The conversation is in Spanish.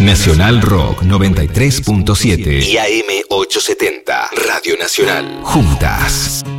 Nacional Rock 93.7 y AM 870. Radio Nacional. Juntas.